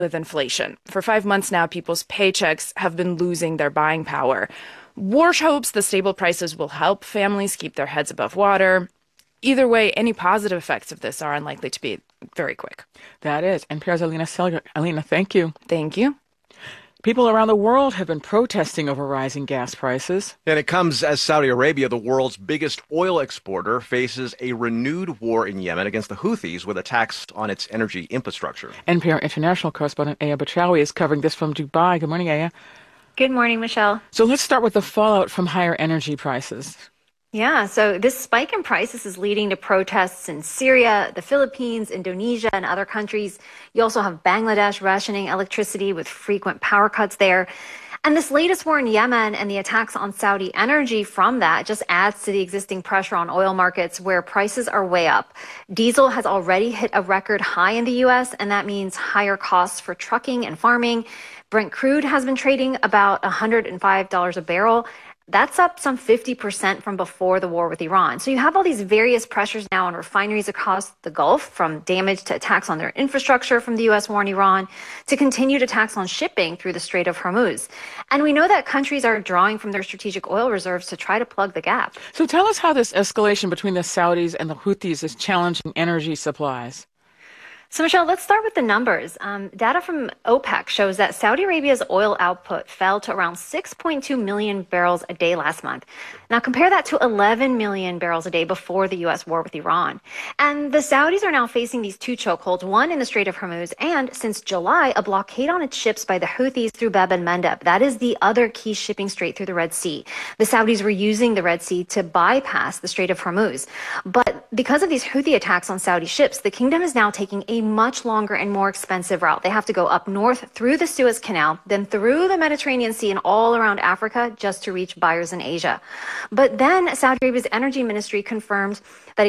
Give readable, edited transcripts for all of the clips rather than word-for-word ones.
with inflation. For 5 months now, people's paychecks have been losing their buying power. Warsh hopes the stable prices will help families keep their heads above water. Either way, any positive effects of this are unlikely to be very quick. That is NPR's Alina Selyukh. Alina, thank you. Thank you. People around the world have been protesting over rising gas prices. And it comes as Saudi Arabia, the world's biggest oil exporter, faces a renewed war in Yemen against the Houthis with attacks on its energy infrastructure. NPR international correspondent Aya Bachawi is covering this from Dubai. Good morning, Aya. Good morning, Michelle. So let's start with the fallout from higher energy prices. Yeah, so this spike in prices is leading to protests in Syria, the Philippines, Indonesia, and other countries. You also have Bangladesh rationing electricity with frequent power cuts there. And this latest war in Yemen and the attacks on Saudi energy from that just adds to the existing pressure on oil markets where prices are way up. Diesel has already hit a record high in the U.S., and that means higher costs for trucking and farming. Brent crude has been trading about $105 a barrel. That's up some 50% from before the war with Iran. So you have all these various pressures now on refineries across the Gulf, from damage to attacks on their infrastructure from the U.S. war in Iran to continued attacks on shipping through the Strait of Hormuz. And we know that countries are drawing from their strategic oil reserves to try to plug the gap. So tell us how this escalation between the Saudis and the Houthis is challenging energy supplies. So, Michelle, let's start with the numbers. Data from OPEC shows that Saudi Arabia's oil output fell to around 6.2 million barrels a day last month. Now, compare that to 11 million barrels a day before the U.S. war with Iran. And the Saudis are now facing these two chokeholds, one in the Strait of Hormuz, and since July, a blockade on its ships by the Houthis through Bab el-Mandeb. That is the other key shipping strait through the Red Sea. The Saudis were using the Red Sea to bypass the Strait of Hormuz. But because of these Houthi attacks on Saudi ships, the kingdom is now taking a much longer and more expensive route. They have to go up north through the Suez Canal, then through the Mediterranean Sea and all around Africa just to reach buyers in Asia. But then Saudi Arabia's energy ministry confirmed that a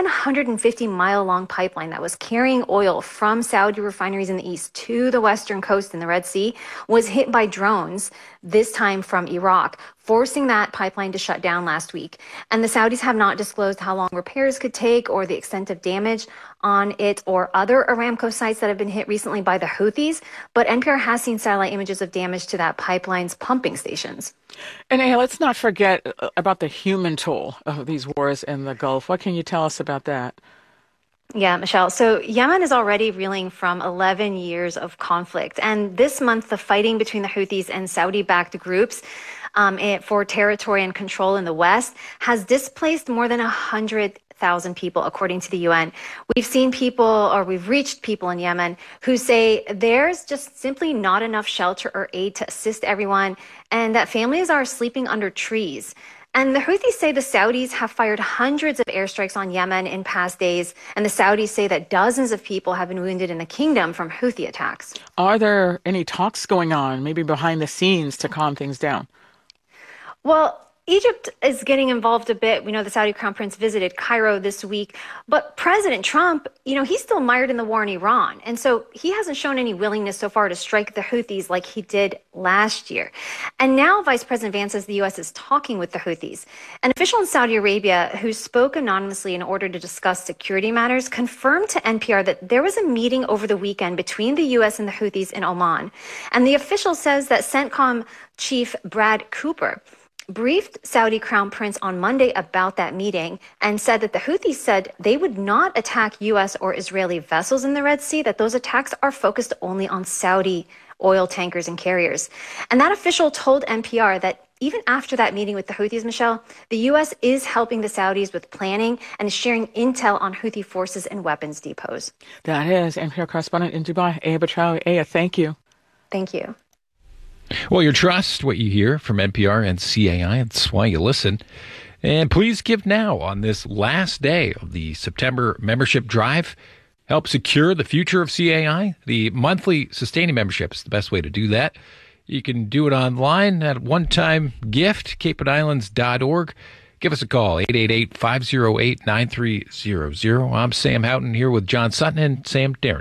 750-mile-long pipeline that was carrying oil from Saudi refineries in the east to the western coast in the Red Sea was hit by drones, this time from Iraq, forcing that pipeline to shut down last week. And the Saudis have not disclosed how long repairs could take or the extent of damage on it or other Aramco sites that have been hit recently by the Houthis. But NPR has seen satellite images of damage to that pipeline's pumping stations. And hey, let's not forget about the human toll of these wars in the Gulf. What can you tell us about that? Yeah, Michelle. So Yemen is already reeling from 11 years of conflict. And this month, the fighting between the Houthis and Saudi-backed groups for territory and control in the West has displaced more than 100,000 people, according to the UN. We've reached people in Yemen who say there's just simply not enough shelter or aid to assist everyone, and that families are sleeping under trees. And the Houthis say the Saudis have fired hundreds of airstrikes on Yemen in past days, and the Saudis say that dozens of people have been wounded in the kingdom from Houthi attacks. Are there any talks going on, maybe behind the scenes, to calm things down? Well, Egypt is getting involved a bit. We know the Saudi crown prince visited Cairo this week, but President Trump, he's still mired in the war in Iran. And so he hasn't shown any willingness so far to strike the Houthis like he did last year. And now Vice President Vance says the U.S. is talking with the Houthis. An official in Saudi Arabia who spoke anonymously in order to discuss security matters confirmed to NPR that there was a meeting over the weekend between the U.S. and the Houthis in Oman. And the official says that CENTCOM chief Brad Cooper briefed Saudi Crown Prince on Monday about that meeting and said that the Houthis said they would not attack U.S. or Israeli vessels in the Red Sea, that those attacks are focused only on Saudi oil tankers and carriers. And that official told NPR that even after that meeting with the Houthis, Michelle, the U.S. is helping the Saudis with planning and is sharing intel on Houthi forces and weapons depots. That is NPR correspondent in Dubai, Aya Bachawi. Aya, thank you. Thank you. Well, you trust what you hear from NPR and CAI. That's why you listen. And please give now on this last day of the September membership drive. Help secure the future of CAI. The monthly sustaining membership is the best way to do that. You can do it online at one-time gift, capeandislands.org. Give us a call, 888-508-9300. I'm Sam Houghton here with John Sutton and Sam Derringer.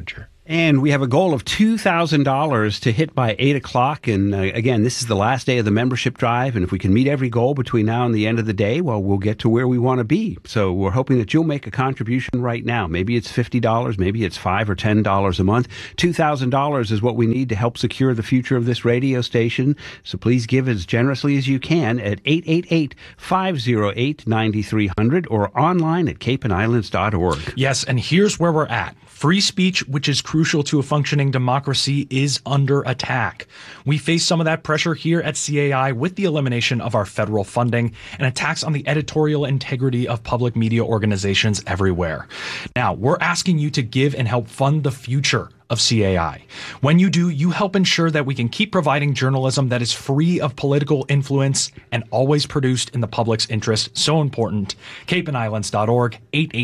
And we have a goal of $2,000 to hit by 8 o'clock. And again, this is the last day of the membership drive. And if we can meet every goal between now and the end of the day, well, we'll get to where we want to be. So we're hoping that you'll make a contribution right now. Maybe it's $50, maybe it's $5 or $10 a month. $2,000 is what we need to help secure the future of this radio station. So please give as generously as you can at 888-508-9300 or online at capeandislands.org. Yes, and here's where we're at. Free speech, which is crucial to a functioning democracy, is under attack. We face some of that pressure here at CAI with the elimination of our federal funding and attacks on the editorial integrity of public media organizations everywhere. Now, we're asking you to give and help fund the future of CAI. When you do, you help ensure that we can keep providing journalism that is free of political influence and always produced in the public's interest. So important. CapeandIslands.org,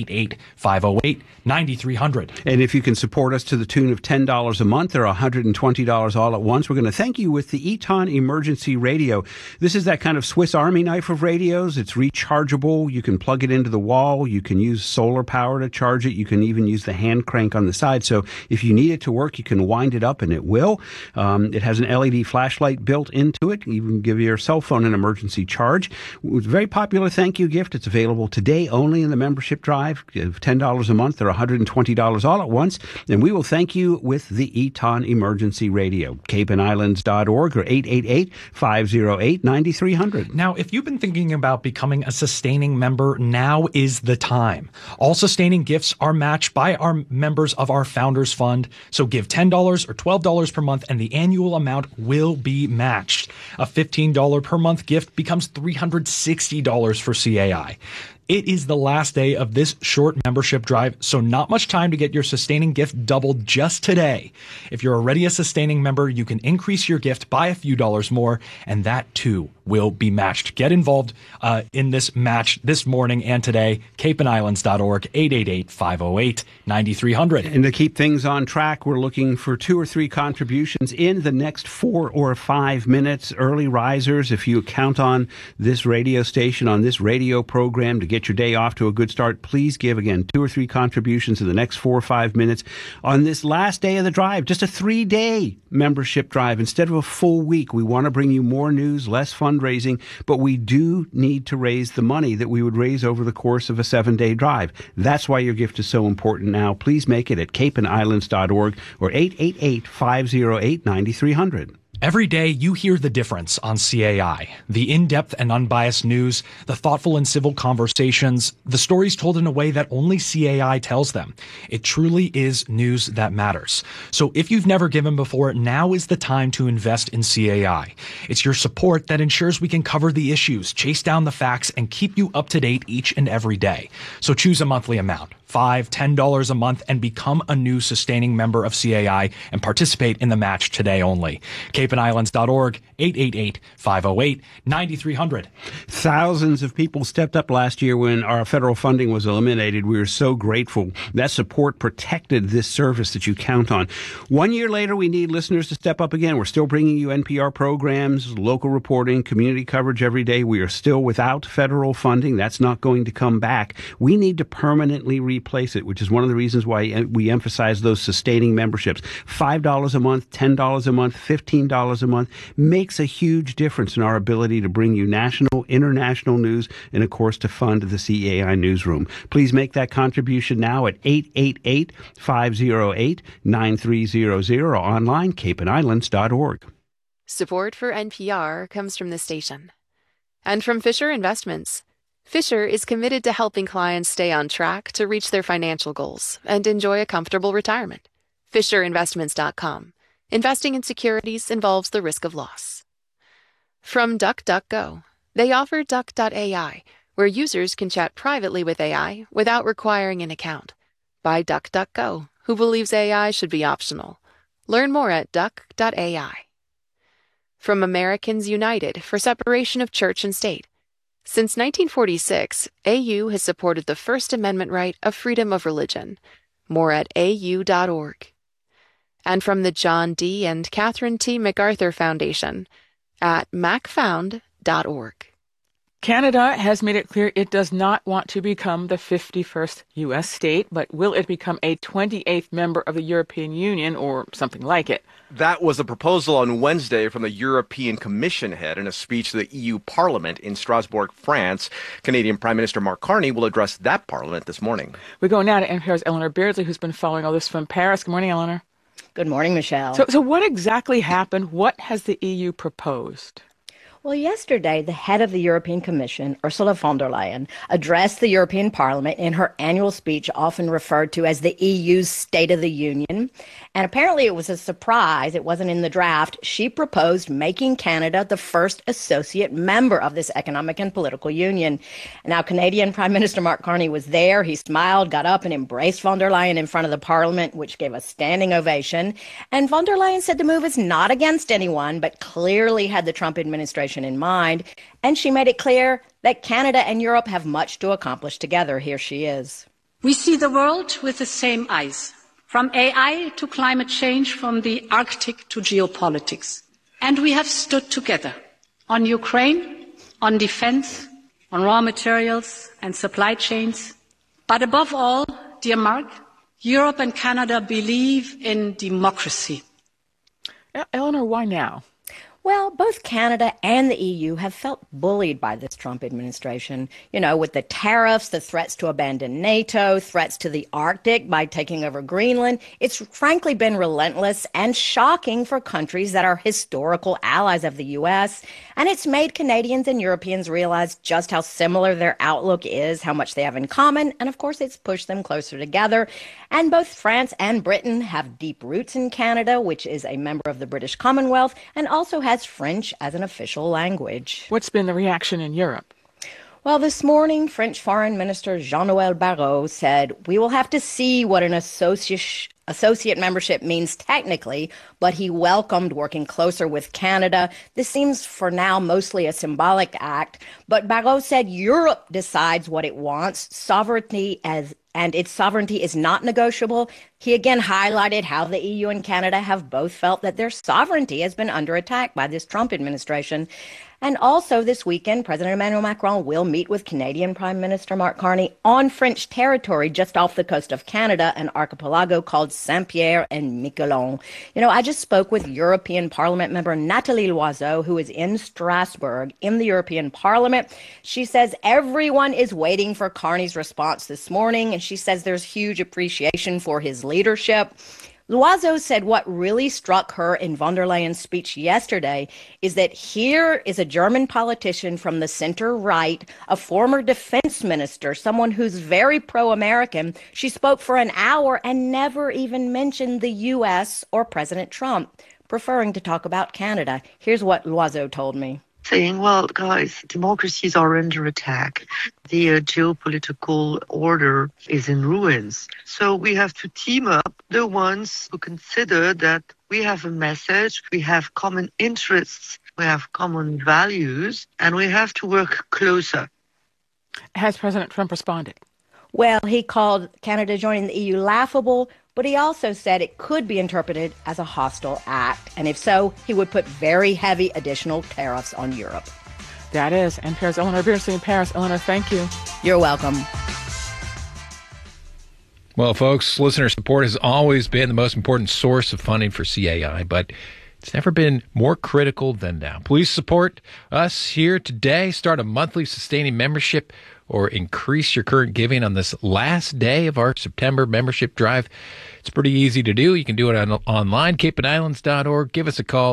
888-508-9300. And if you can support us to the tune of $10 a month or $120 all at once, we're going to thank you with the Eton Emergency Radio. This is that kind of Swiss Army knife of radios. It's rechargeable. You can plug it into the wall. You can use solar power to charge it. You can even use the hand crank on the side. So if you need it to work, you can wind it up and it will. It has an LED flashlight built into it. You can give your cell phone an emergency charge. It's a very popular thank you gift. It's available today only in the membership drive. Give $10 a month or $120 all at once, and we will thank you with the Eton Emergency Radio. CapeandIslands.org or 888-508-9300. Now, if you've been thinking about becoming a sustaining member, now is the time. All sustaining gifts are matched by our members of our Founders Fund. So give $10 or $12 per month and the annual amount will be matched. A $15 per month gift becomes $360 for CAI. It is the last day of this short membership drive, so not much time to get your sustaining gift doubled just today. If you're already a sustaining member, you can increase your gift by a few dollars more, and that too will be matched. Get involved in this match this morning and today. CapeandIslands.org, 888-508-9300. And to keep things on track, we're looking for 2 or 3 contributions in the next 4 or 5 minutes. Early risers, if you count on this radio station, on this radio program to get your day off to a good start, please give, again, 2 or 3 contributions in the next 4 or 5 minutes on this last day of the drive. Just a 3-day membership drive instead of a full week. We want to bring you more news, less fundraising, but we do need to raise the money that we would raise over the course of a 7-day drive. That's why your gift is so important now. Please make it at capeandislands.org or 888-508-9300. Every day, you hear the difference on CAI. The in-depth and unbiased news, the thoughtful and civil conversations, the stories told in a way that only CAI tells them. It truly is news that matters. So if you've never given before, now is the time to invest in CAI. It's your support that ensures we can cover the issues, chase down the facts, and keep you up to date each and every day. So choose a monthly amount, $5, $10 a month, and become a new sustaining member of CAI and participate in the match today only. CapeandIslands.org, 888-508-9300. Thousands of people stepped up last year when our federal funding was eliminated. We are so grateful. That support protected this service that you count on. 1 year later, we need listeners to step up again. We're still bringing you NPR programs, local reporting, community coverage every day. We are still without federal funding. That's not going to come back. We need to permanently replace it, which is one of the reasons why we emphasize those sustaining memberships. $5 a month, $10 a month, $15 a month makes a huge difference in our ability to bring you national, international news, and of course to fund the CAI newsroom. Please make that contribution now at 888-508-9300 or online, capeandislands.org. Support for NPR comes from the station and from Fisher Investments. Fisher is committed to helping clients stay on track to reach their financial goals and enjoy a comfortable retirement. FisherInvestments.com. Investing in securities involves the risk of loss. From DuckDuckGo. They offer Duck.ai, where users can chat privately with AI without requiring an account. By DuckDuckGo, who believes AI should be optional. Learn more at Duck.ai. From Americans United for separation of church and state. Since 1946, AU has supported the First Amendment right of freedom of religion. More at au.org. And from the John D. and Catherine T. MacArthur Foundation at macfound.org. Canada has made it clear it does not want to become the 51st U.S. state, but will it become a 28th member of the European Union or something like it? That was the proposal on Wednesday from the European Commission head in a speech to the EU Parliament in Strasbourg, France. Canadian Prime Minister Mark Carney will address that Parliament this morning. We go now to NPR's Eleanor Beardsley, who's been following all this from Paris. Good morning, Eleanor. Good morning, Michelle. So what exactly happened? What has the EU proposed? Well, yesterday, the head of the European Commission, Ursula von der Leyen, addressed the European Parliament in her annual speech, often referred to as the EU's State of the Union. And apparently it was a surprise. It wasn't in the draft. She proposed making Canada the first associate member of this economic and political union. Now, Canadian Prime Minister Mark Carney was there. He smiled, got up and embraced von der Leyen in front of the Parliament, which gave a standing ovation. And von der Leyen said the move is not against anyone, but clearly had the Trump administration in mind, and she made it clear that Canada and Europe have much to accomplish together. Here she is. We see the world with the same eyes, from AI to climate change, from the Arctic to geopolitics. And we have stood together on Ukraine, on defense, on raw materials and supply chains. But above all, dear Mark, Europe and Canada believe in democracy. Eleanor, why now? Well, both Canada and the EU have felt bullied by this Trump administration, with the tariffs, the threats to abandon NATO, threats to the Arctic by taking over Greenland. It's frankly been relentless and shocking for countries that are historical allies of the U.S., and it's made Canadians and Europeans realize just how similar their outlook is, how much they have in common, and of course it's pushed them closer together. And both France and Britain have deep roots in Canada, which is a member of the British Commonwealth, and also has French as an official language. What's been the reaction in Europe? Well, this morning, French Foreign Minister Jean-Noël Barrot said, "We will have to see what an associate membership means technically," but he welcomed working closer with Canada. This seems for now mostly a symbolic act, but Barrot said Europe decides what it wants, and its sovereignty is not negotiable. He again highlighted how the EU and Canada have both felt that their sovereignty has been under attack by this Trump administration. And also this weekend, President Emmanuel Macron will meet with Canadian Prime Minister Mark Carney on French territory just off the coast of Canada, an archipelago called Saint-Pierre and Miquelon. I just spoke with European Parliament member Nathalie Loiseau, who is in Strasbourg in the European Parliament. She says everyone is waiting for Carney's response this morning, and she says there's huge appreciation for his leadership. Loiseau said what really struck her in von der Leyen's speech yesterday is that here is a German politician from the center-right, a former defense minister, someone who's very pro-American. She spoke for an hour and never even mentioned the U.S. or President Trump, preferring to talk about Canada. Here's what Loiseau told me. Saying, well, guys, democracies are under attack. The geopolitical order is in ruins. So we have to team up the ones who consider that we have a message, we have common interests, we have common values, and we have to work closer. Has President Trump responded? Well, he called Canada joining the EU laughable, but he also said it could be interpreted as a hostile act. And if so, he would put very heavy additional tariffs on Europe. That is NPR's Eleanor Beardsley in Paris. Eleanor, thank you. You're welcome. Well, folks, listener support has always been the most important source of funding for CAI, but it's never been more critical than now. Please support us here today. Start a monthly sustaining membership or increase your current giving on this last day of our September membership drive. It's pretty easy to do. You can do it online, capeandislands.org. Give us a call,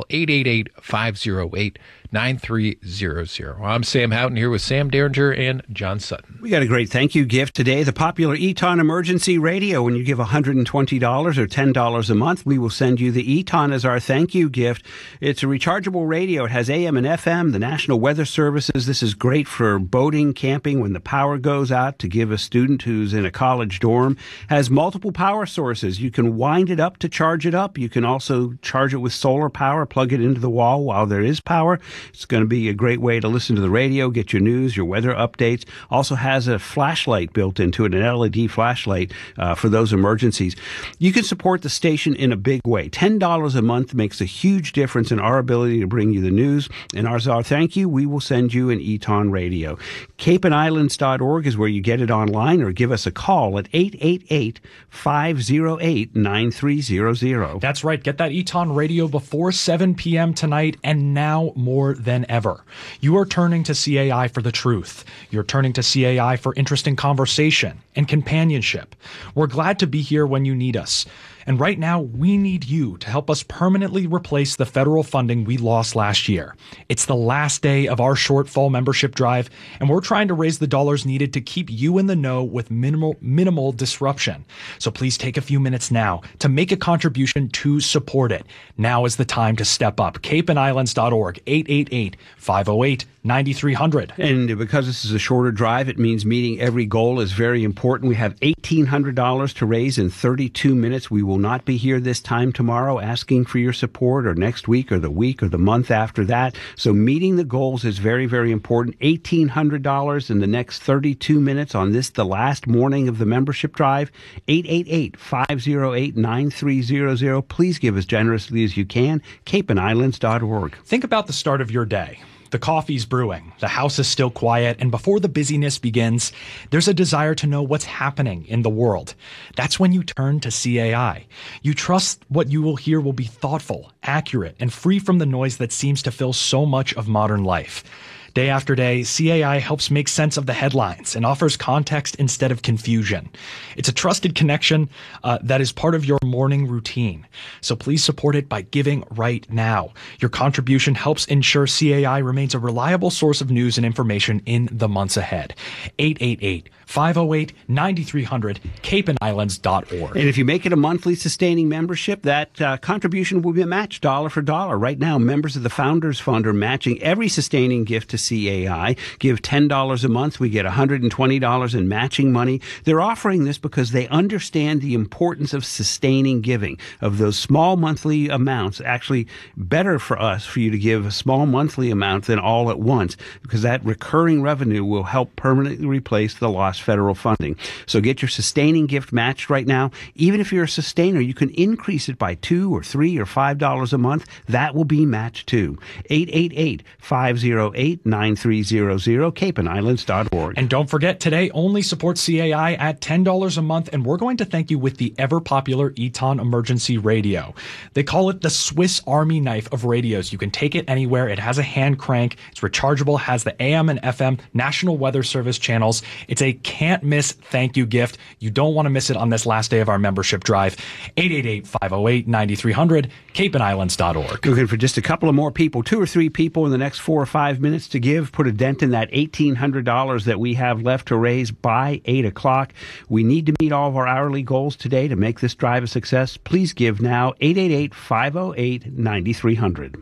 888-508-9300. I'm Sam Houghton here with Sam Derringer and John Sutton. We got a great thank you gift today, the popular Eton Emergency Radio. When you give $120 or $10 a month, we will send you the Eton as our thank you gift. It's a rechargeable radio. It has AM and FM, the National Weather Services. This is great for boating, camping when the power goes out, to give a student who's in a college dorm. Has multiple power sources. is you can wind it up to charge it up. You can also charge it with solar power, plug it into the wall while there is power. It's going to be a great way to listen to the radio, get your news, your weather updates. Also has a flashlight built into it, an LED flashlight for those emergencies. You can support the station in a big way. $10 a month makes a huge difference in our ability to bring you the news. And as our thank you, we will send you an Eton radio. CapeandIslands.org is where you get it online, or give us a call at 888-508-9300. That's right. Get that Eton radio before 7 p.m. tonight, and now more than ever. You are turning to CAI for the truth. You're turning to CAI for interesting conversation and companionship. We're glad to be here when you need us. And right now, we need you to help us permanently replace the federal funding we lost last year. It's the last day of our shortfall membership drive, and we're trying to raise the dollars needed to keep you in the know with minimal disruption. So please take a few minutes now to make a contribution to support it. Now is the time to step up. CapeandIslands.org, 888-508-9300. And because this is a shorter drive, it means meeting every goal is very important. We have $1,800 to raise in 32 minutes. We will not be here this time tomorrow asking for your support, or next week or the month after that. So meeting the goals is very, very important. $1,800 in the next 32 minutes on this, the last morning of the membership drive. 888-508-9300. Please give as generously as you can. CapeandIslands.org. Think about the start of your day. The coffee's brewing, the house is still quiet, and before the busyness begins, there's a desire to know what's happening in the world. That's when you turn to CAI. You trust what you will hear will be thoughtful, accurate, and free from the noise that seems to fill so much of modern life. Day after day, CAI helps make sense of the headlines and offers context instead of confusion. It's a trusted connection that is part of your morning routine. So please support it by giving right now. Your contribution helps ensure CAI remains a reliable source of news and information in the months ahead. 888-508-9300, CapeandIslands.org. And if you make it a monthly sustaining membership, that contribution will be matched dollar for dollar. Right now, members of the Founders Fund are matching every sustaining gift to CAI. Give $10 a month, we get $120 in matching money. They're offering this because they understand the importance of sustaining giving, of those small monthly amounts. Actually, better for us for you to give a small monthly amount than all at once, because that recurring revenue will help permanently replace the lost federal funding. So get your sustaining gift matched right now. Even if you're a sustainer, you can increase it by $2 or $3 or $5 a month. That will be matched too. 888-508-9300, CapeandIslands.org. And don't forget, today only support CAI at $10 a month, and we're going to thank you with the ever-popular Eton Emergency Radio. They call it the Swiss Army knife of radios. You can take it anywhere. It has a hand crank. It's rechargeable, has the AM and FM National Weather Service channels. It's a can't-miss thank you gift. You don't want to miss it on this last day of our membership drive. 888-508-9300, CapeandIslands.org. Looking for just a couple of more people, 2 or 3 people in the next 4 or 5 minutes to give. Put a dent in that $1,800 that we have left to raise by 8 o'clock. We need to meet all of our hourly goals today to make this drive a success. Please give now, 888-508-9300.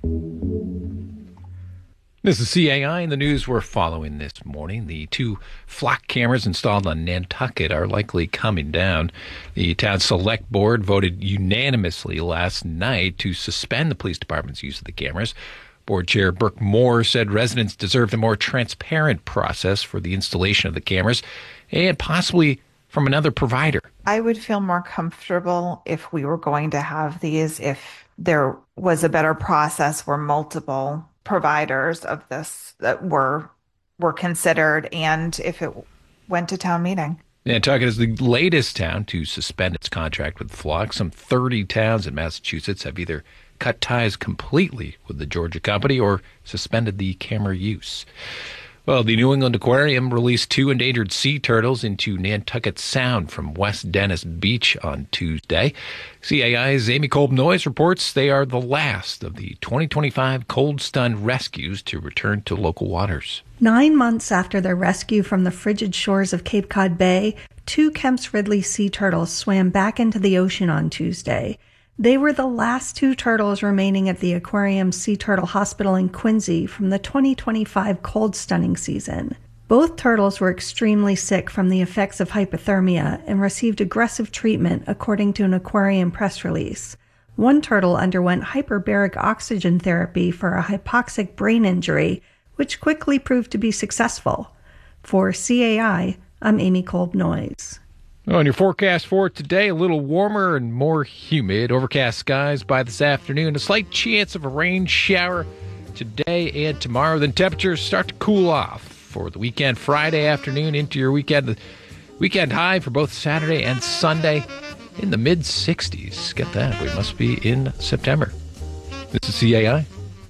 This is CAI, and the news we're following this morning. The 2 flock cameras installed on Nantucket are likely coming down. The town select board voted unanimously last night to suspend the police department's use of the cameras. Board Chair Burke Moore said residents deserved a more transparent process for the installation of the cameras, and possibly from another provider. I would feel more comfortable if we were going to have these, if there was a better process where multiple providers of this that were considered, and if it went to town meeting. Nantucket is the latest town to suspend its contract with Flock. Some 30 towns in Massachusetts have either cut ties completely with the Georgia company or suspended the camera use. Well, the New England Aquarium released 2 endangered sea turtles into Nantucket Sound from West Dennis Beach on Tuesday. CAI's Amy Kolb-Noyes reports they are the last of the 2025 cold-stunned rescues to return to local waters. 9 months after their rescue from the frigid shores of Cape Cod Bay, 2 Kemp's Ridley sea turtles swam back into the ocean on Tuesday. They were the last 2 turtles remaining at the Aquarium Sea Turtle Hospital in Quincy from the 2025 cold stunning season. Both turtles were extremely sick from the effects of hypothermia and received aggressive treatment, according to an aquarium press release. One turtle underwent hyperbaric oxygen therapy for a hypoxic brain injury, which quickly proved to be successful. For CAI, I'm Amy Kolb-Noyes. On your forecast for today, a little warmer and more humid. Overcast skies by this afternoon. A slight chance of a rain shower today and tomorrow. Then temperatures start to cool off for the weekend. Friday afternoon into your weekend. The weekend high for both Saturday and Sunday in the mid-60s. Get that. We must be in September. This is CAI.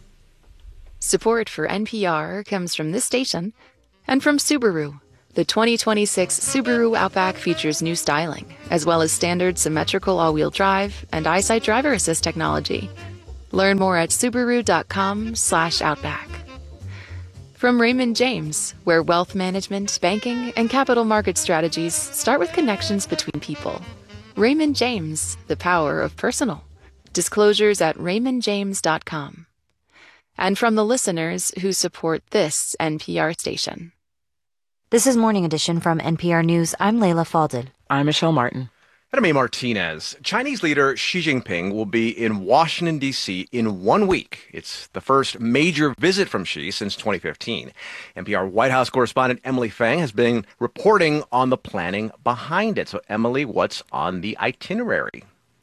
Support for NPR comes from this station and from Subaru. The 2026 Subaru Outback features new styling, as well as standard symmetrical all-wheel drive and EyeSight driver assist technology. Learn more at Subaru.com/Outback. From Raymond James, where wealth management, banking, and capital market strategies start with connections between people. Raymond James, the power of personal. Disclosures at raymondjames.com. And from the listeners who support this NPR station. This is Morning Edition from NPR News. I'm Layla Faldin. I'm Michelle Martin. And I'm A. Martinez. Chinese leader Xi Jinping will be in Washington, D.C. in 1 week. It's the first major visit from Xi since 2015. NPR White House correspondent Emily Fang has been reporting on the planning behind it. So, Emily, what's on the itinerary?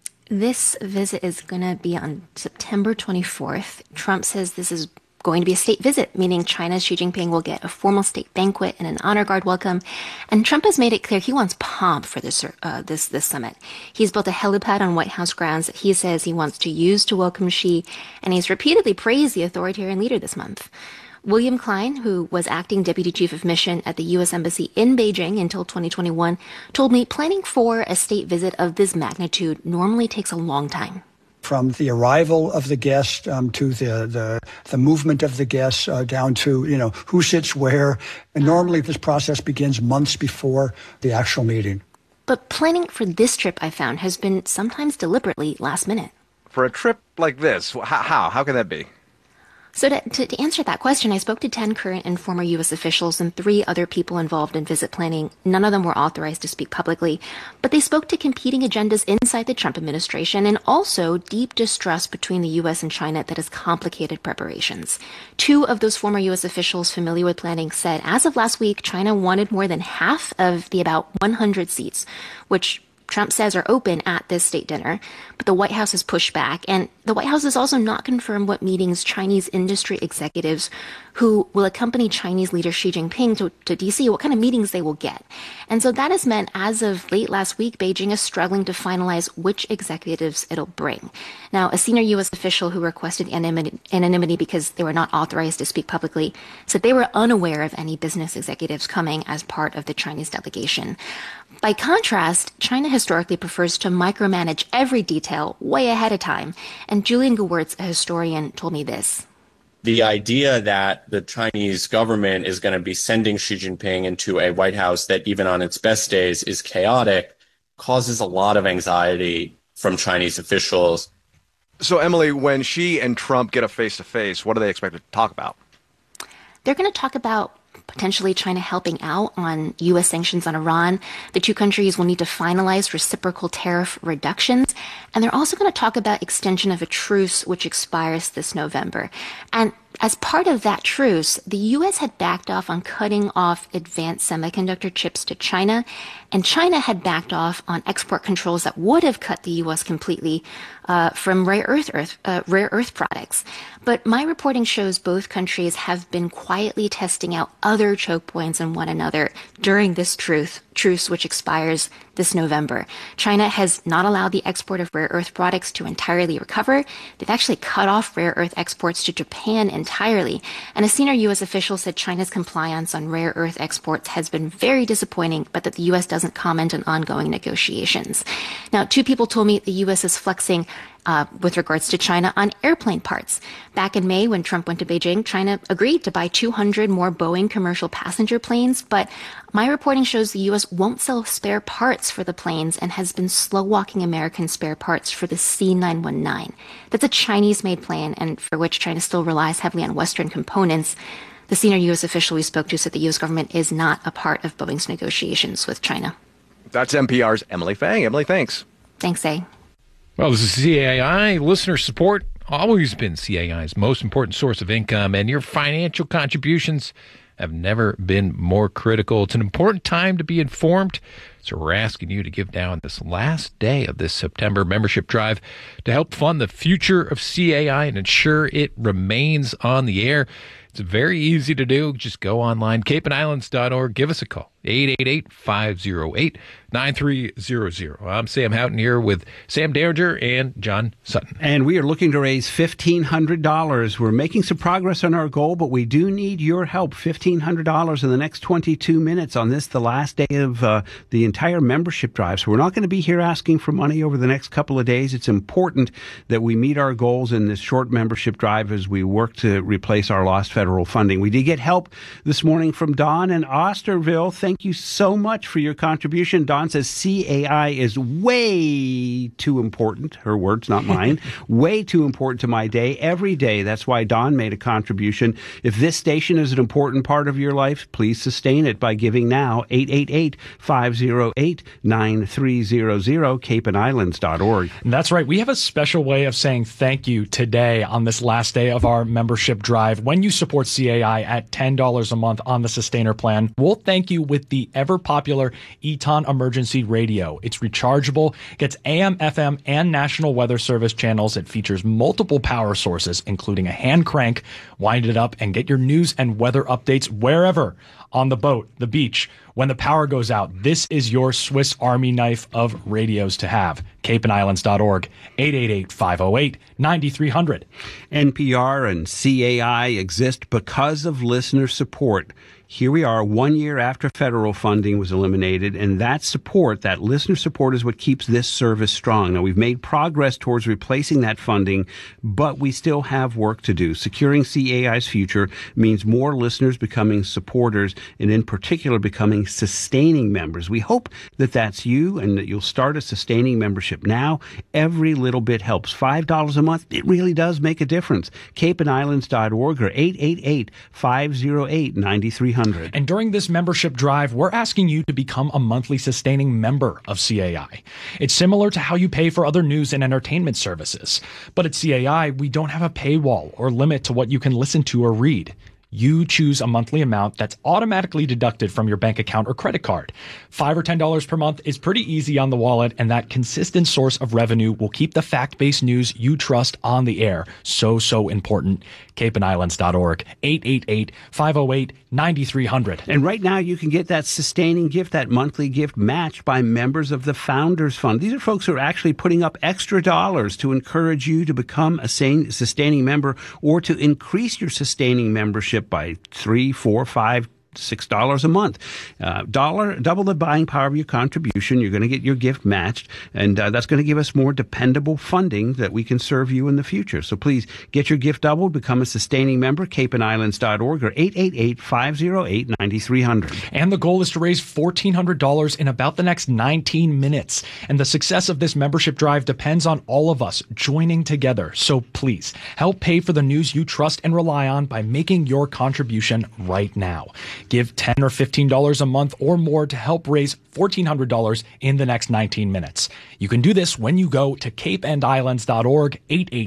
This visit is going to be on September 24th. Trump says this is going to be a state visit, meaning China's Xi Jinping will get a formal state banquet and an honor guard welcome. And Trump has made it clear he wants pomp for this summit. He's built a helipad on White House grounds that he says he wants to use to welcome Xi, and he's repeatedly praised the authoritarian leader this month. William Klein, who was acting deputy chief of mission at the U.S. Embassy in Beijing until 2021, told me planning for a state visit of this magnitude normally takes a long time. From the arrival of the guest to the movement of the guests down to, who sits where. And normally this process begins months before the actual meeting. But planning for this trip, I found, has been sometimes deliberately last minute. For a trip like this, how can that be? So to answer that question, I spoke to 10 current and former U.S. officials and 3 other people involved in visit planning. None of them were authorized to speak publicly, but they spoke to competing agendas inside the Trump administration and also deep distrust between the U.S. and China that has complicated preparations. 2 of those former U.S. officials familiar with planning said as of last week, China wanted more than half of the about 100 seats, which Trump says are open at this state dinner, but the White House has pushed back. And the White House has also not confirmed what meetings Chinese industry executives who will accompany Chinese leader Xi Jinping to D.C., what kind of meetings they will get. And so that has meant, as of late last week, Beijing is struggling to finalize which executives it'll bring. Now, a senior U.S. official who requested anonymity because they were not authorized to speak publicly said they were unaware of any business executives coming as part of the Chinese delegation. By contrast, China historically prefers to micromanage every detail way ahead of time. And Julian Gewirtz, a historian, told me this. The idea that the Chinese government is going to be sending Xi Jinping into a White House that even on its best days is chaotic causes a lot of anxiety from Chinese officials. So, Emily, when Xi and Trump get a face-to-face, what are they expected to talk about? They're going to talk about potentially China helping out on U.S. sanctions on Iran. The 2 countries will need to finalize reciprocal tariff reductions. And they're also going to talk about extension of a truce which expires this November. And as part of that truce, the U.S. had backed off on cutting off advanced semiconductor chips to China, and China had backed off on export controls that would have cut the U.S. completely from rare earth products. But my reporting shows both countries have been quietly testing out other choke points in one another during this truce, which expires this November. China has not allowed the export of rare earth products to entirely recover. They've actually cut off rare earth exports to Japan entirely. And a senior U.S. official said China's compliance on rare earth exports has been very disappointing, but that the U.S. doesn't comment on ongoing negotiations. Now, 2 people told me the U.S. is flexing with regards to China on airplane parts. Back in May, when Trump went to Beijing, China agreed to buy 200 more Boeing commercial passenger planes, but my reporting shows the U.S. won't sell spare parts for the planes and has been slow-walking American spare parts for the C919. That's a Chinese-made plane and for which China still relies heavily on Western components. The senior U.S. official we spoke to said the U.S. government is not a part of Boeing's negotiations with China. That's NPR's Emily Fang. Emily, thanks. Thanks, A. Well, this is CAI. Listener support always been CAI's most important source of income, and your financial contributions have never been more critical. It's an important time to be informed, so we're asking you to give now on this last day of this September membership drive to help fund the future of CAI and ensure it remains on the air. It's very easy to do. Just go online, capeandislands.org. Give us a call, 888-508-9300. I'm Sam Houghton here with Sam Derringer and John Sutton. And we are looking to raise $1,500. We're making some progress on our goal, but we do need your help. $1,500 in the next 22 minutes on this, the last day of the entire membership drive. So we're not going to be here asking for money over the next couple of days. It's important that we meet our goals in this short membership drive as we work to replace our lost federal funding. We did get help this morning from Don in Osterville. Thank you so much for your contribution. Don says CAI is way too important. Her words, not mine. Way too important to my day, every day. That's why Don made a contribution. If this station is an important part of your life, please sustain it by giving now. 888-508-9300, capeandislands.org. That's right. We have a special way of saying thank you today on this last day of our membership drive. When you support CAI at $10 a month on the Sustainer plan, we'll thank you with the ever-popular Eton Emergency Radio. It's rechargeable, gets AM, FM, and National Weather Service channels. It features multiple power sources, including a hand crank. Wind it up and get your news and weather updates wherever, on the boat, the beach, when the power goes out. This is your Swiss Army knife of radios to have. capeandislands.org, 888-508-9300. NPR and CAI exist because of listener support. Here we are 1 year after federal funding was eliminated, and that support, that listener support, is what keeps this service strong. Now, we've made progress towards replacing that funding, but we still have work to do. Securing CAI's future means more listeners becoming supporters, and in particular becoming sustaining members. We hope that that's you and that you'll start a sustaining membership now. Every little bit helps. $5 a month, it really does make a difference. capeandislands.org or 888-508-9300. And during this membership drive, we're asking you to become a monthly sustaining member of CAI. It's similar to how you pay for other news and entertainment services. But at CAI, we don't have a paywall or limit to what you can listen to or read. You choose a monthly amount that's automatically deducted from your bank account or credit card. $5 or $10 per month is pretty easy on the wallet, and that consistent source of revenue will keep the fact-based news you trust on the air. So important. capeandislands.org, 888-508-9300. And right now you can get that sustaining gift, that monthly gift, matched by members of the Founders Fund. These are folks who are actually putting up extra dollars to encourage you to become a sustaining member or to increase your sustaining membership by $3, $4, $5, $6 a month. Double the buying power of your contribution. You're going to get your gift matched, and that's going to give us more dependable funding that we can serve you in the future. So please get your gift doubled, become a sustaining member, capeandislands.org or 888-508-9300. And the goal is to raise $1,400 in about the next 19 minutes. And the success of this membership drive depends on all of us joining together. So please help pay for the news you trust and rely on by making your contribution right now. Give $10 or $15 a month or more to help raise $1,400 in the next 19 minutes. You can do this when you go to capeandislands.org,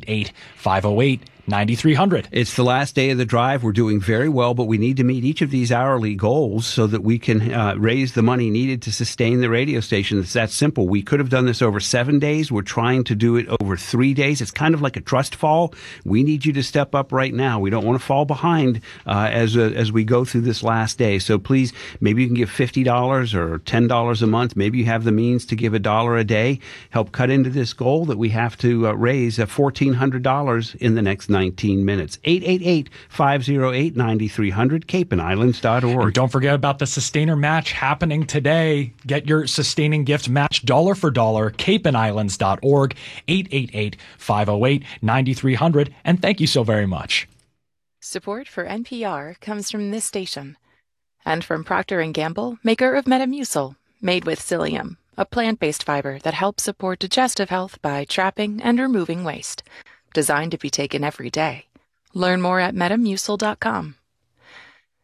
888-508-9300. It's the last day of the drive. We're doing very well, but we need to meet each of these hourly goals so that we can raise the money needed to sustain the radio station. It's that simple. We could have done this over 7 days. We're trying to do it over 3 days. It's kind of like a trust fall. We need you to step up right now. We don't want to fall behind as we go through this last day. So please, maybe you can give $50 or $10 a month. Maybe you have the means to give $1 a day. Help cut into this goal that we have to raise $1,400 in the next 19 minutes. 888-508-9300, capeandislands.org. And don't forget about the Sustainer match happening today. Get your sustaining gift match dollar for dollar, capeandislands.org, 888-508-9300. And thank you so very much. Support for NPR comes from this station and from Procter & Gamble, maker of Metamucil, made with psyllium, a plant-based fiber that helps support digestive health by trapping and removing waste. Designed to be taken every day. Learn more at Metamucil.com.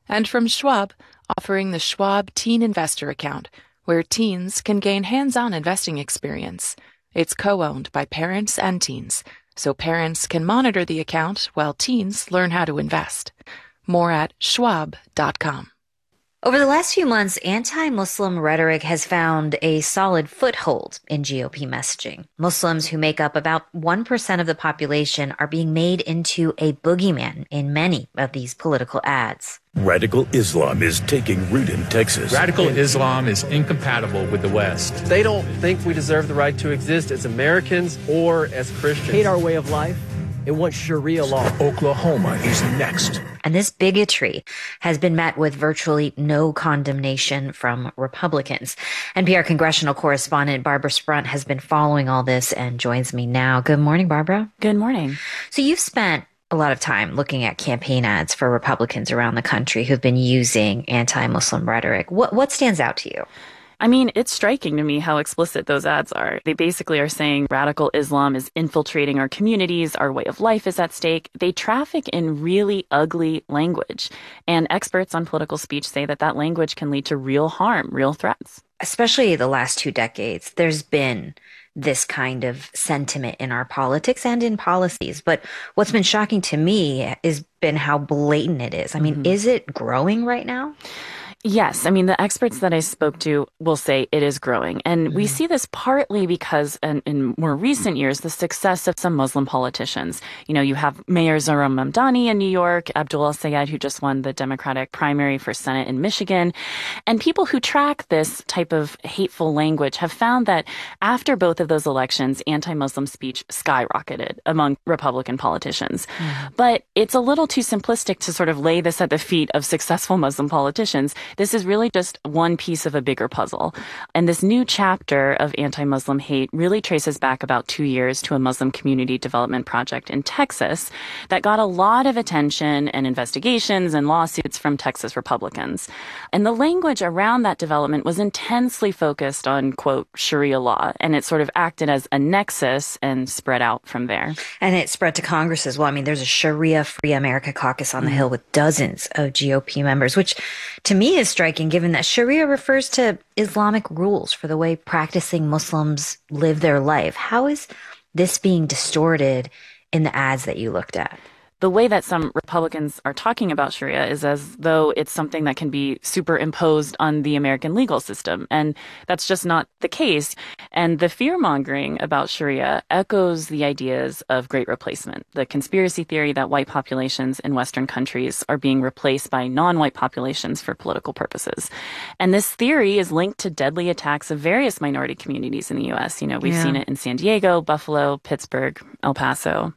And from Schwab, offering the Schwab Teen Investor Account, where teens can gain hands-on investing experience. It's co-owned by parents and teens, so parents can monitor the account while teens learn how to invest. More at schwab.com. Over the last few months, anti-Muslim rhetoric has found a solid foothold in GOP messaging. Muslims, who make up about 1% of the population, are being made into a boogeyman in many of these political ads. Radical Islam is taking root in Texas. Radical Islam is incompatible with the West. They don't think we deserve the right to exist as Americans or as Christians. Hate our way of life and want Sharia law. Oklahoma is next. And this bigotry has been met with virtually no condemnation from Republicans. NPR congressional correspondent Barbara Sprunt has been following all this and joins me now. Good morning, Barbara. Good morning. So you've spent a lot of time looking at campaign ads for Republicans around the country who've been using anti-Muslim rhetoric. What stands out to you? I mean, it's striking to me how explicit those ads are. They basically are saying radical Islam is infiltrating our communities, our way of life is at stake. They traffic in really ugly language. And experts on political speech say that that language can lead to real harm, real threats. Especially the last 2 decades, there's been this kind of sentiment in our politics and in policies. But what's been shocking to me has been how blatant it is. I mean, is it growing right now? Yes. I mean, the experts that I spoke to will say it is growing. And we see this partly because in more recent years, the success of some Muslim politicians. You know, you have Mayor Zohran Mamdani in New York, Abdul El-Sayed, who just won the Democratic primary for Senate in Michigan. And people who track this type of hateful language have found that after both of those elections, anti-Muslim speech skyrocketed among Republican politicians. But it's a little too simplistic to sort of lay this at the feet of successful Muslim politicians. This is really just one piece of a bigger puzzle. And this new chapter of anti-Muslim hate really traces back about 2 years to a Muslim community development project in Texas that got a lot of attention and investigations and lawsuits from Texas Republicans. And the language around that development was intensely focused on, quote, Sharia law. And it sort of acted as a nexus and spread out from there. And it spread to Congress as well. I mean, there's a Sharia Free America caucus on the Hill with dozens of GOP members, which to me is striking given that Sharia refers to Islamic rules for the way practicing Muslims live their life. How is this being distorted in the ads that you looked at? The way that some Republicans are talking about Sharia is as though it's something that can be superimposed on the American legal system. And that's just not the case. And the fear-mongering about Sharia echoes the ideas of Great Replacement, the conspiracy theory that white populations in Western countries are being replaced by non-white populations for political purposes. And this theory is linked to deadly attacks of various minority communities in the U.S. You know, we've seen it in San Diego, Buffalo, Pittsburgh, El Paso.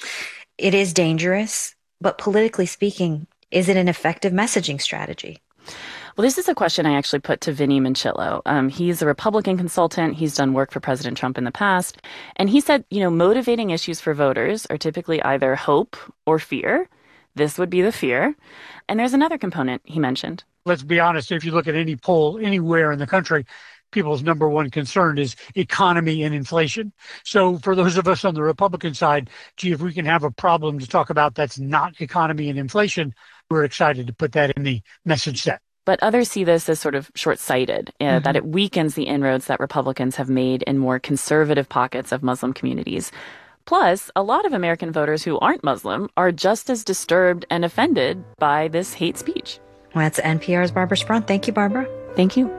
It is dangerous, but politically speaking, is it an effective messaging strategy? Well, this is a question I actually put to Vinny Minchillo. He's a Republican consultant. He's done work for President Trump in the past. And he said, you know, motivating issues for voters are typically either hope or fear. This would be the fear. And there's another component he mentioned. Let's be honest. If you look at any poll anywhere in the country, people's number one concern is economy and inflation. So for those of us on the Republican side, gee, if we can have a problem to talk about that's not economy and inflation, we're excited to put that in the message set. But others see this as sort of short-sighted, that it weakens the inroads that Republicans have made in more conservative pockets of Muslim communities. Plus, a lot of American voters who aren't Muslim are just as disturbed and offended by this hate speech. Well, that's NPR's Barbara Sprunt. Thank you, Barbara. Thank you.